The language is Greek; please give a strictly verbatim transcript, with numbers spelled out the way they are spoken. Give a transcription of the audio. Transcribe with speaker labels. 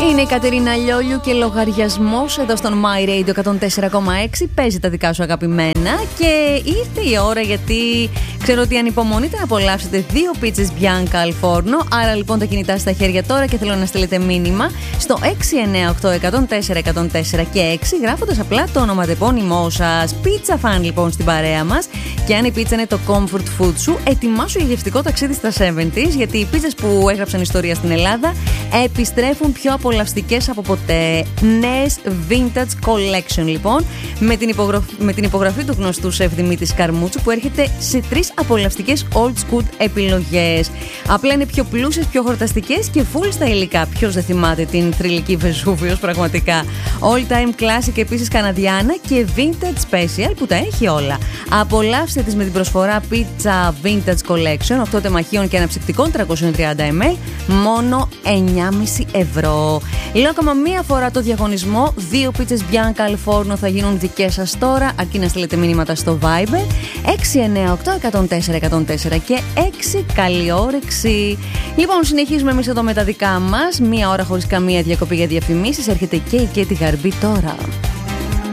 Speaker 1: Είναι η Κατερίνα Λιόλιου και λογαριασμός εδώ στον My Radio εκατόν τέσσερα κόμμα έξι. Παίζει τα δικά σου αγαπημένα και ήρθε η ώρα, γιατί ξέρω ότι ανυπομονείτε να απολαύσετε δύο πίτσες Bianca al Forno. Άρα λοιπόν τα κινητά στα χέρια τώρα και θέλω να στείλετε μήνυμα στο έξι εννιά οκτώ εκατόν τέσσερα εκατόν τέσσερα και έξι, γράφοντας απλά το ονοματεπώνυμό σας. Πίτσα φαν λοιπόν στην παρέα μας. Και αν η πίτσα είναι το comfort food σου, ετοιμάσου για γευστικό ταξίδι στα εβδομήντα, γιατί οι πίτσες που έγραψαν ιστορία στην Ελλάδα επιστρέφουν πιο απολαυστικές από ποτέ. Νέες Vintage Collection λοιπόν, με την, υπογραφή, με την υπογραφή του γνωστού σεφ Δημήτρη Καρμούτσου, που έρχεται σε τρεις απολαυστικές old school επιλογές. Απλά είναι πιο πλούσιες, πιο χορταστικές και full στα υλικά. Ποιος δεν θυμάται την θρυλική Βεζούβιος, πραγματικά. All time classic επίσης καναδιάνα και vintage special που τα έχει όλα. Απολαύστε τις με την προσφορά Pizza Vintage Collection, οκτώ τεμαχίων και αναψυκτικών τριακόσια τριάντα μιλιλίτρα, μόνο εννιά κόμμα πέντε ευρώ. Λέω ακόμα μία φορά το διαγωνισμό. Δύο πίτσες Bianca al Forno θα γίνουν δικές σας τώρα, αρκεί να στείλετε μηνύματα στο Viber έξι εννιά οκτώ εκατόν τέσσερα εκατόν τέσσερα και έξι. Καλή όρεξη. Λοιπόν, συνεχίζουμε εμείς εδώ με τα δικά μας. Μία ώρα χωρίς καμία διακοπή για διαφημίσεις. Έρχεται και η Κέτη Γαρμπή τώρα.